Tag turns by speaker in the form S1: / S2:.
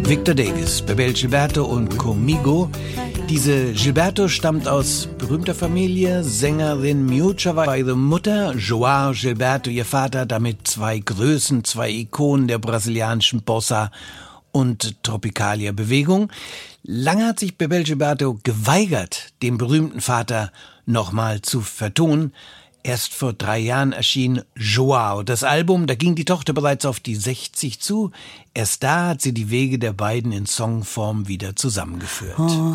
S1: Victor Davis, Bebel Gilberto und Comigo. Diese Gilberto stammt aus berühmter Familie, Sängerin möglicherweise Mutter, João Gilberto, ihr Vater, damit zwei Größen, zwei Ikonen der brasilianischen Bossa- und Tropicalia-Bewegung. Lange hat sich Bebel Gilberto geweigert, den berühmten Vater nochmal zu vertonen. Erst vor 3 Jahren erschien João, das Album, da ging die Tochter bereits auf die 60 zu. Erst da hat sie die Wege der beiden in Songform wieder zusammengeführt.